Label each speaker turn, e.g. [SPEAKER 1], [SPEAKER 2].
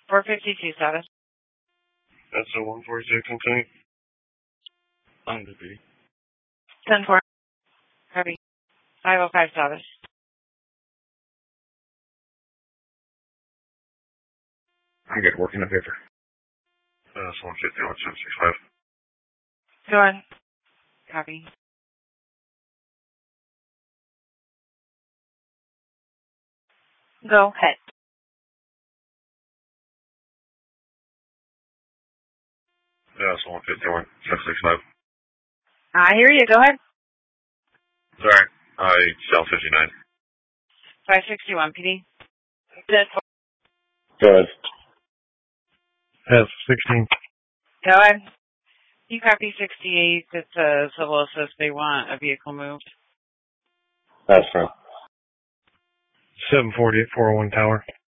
[SPEAKER 1] 452 status.
[SPEAKER 2] That's a 146 continue. On the B.
[SPEAKER 1] 10-4. Copy. 505 status.
[SPEAKER 2] I'm good. Working the paper. That's 151, 765.
[SPEAKER 1] Go on. Copy. Go ahead.
[SPEAKER 2] That's 151, 765.
[SPEAKER 1] I hear you. Go ahead.
[SPEAKER 2] Sorry. Cell 59.
[SPEAKER 1] 561 PD. 10-4.
[SPEAKER 2] Go ahead. F16.
[SPEAKER 1] Go ahead. You copy 68. It's a civil assist. They want a vehicle moved.
[SPEAKER 2] That's fine. 748, 401 Tower.